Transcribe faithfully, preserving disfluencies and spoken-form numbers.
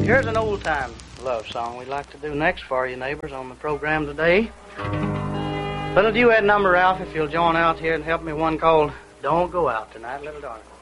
Here's an old-time love song we'd like to do next for you neighbors on the program today. Little duet number, Ralph, if you'll join out here and help me, one called Don't Go Out Tonight, Little Darling.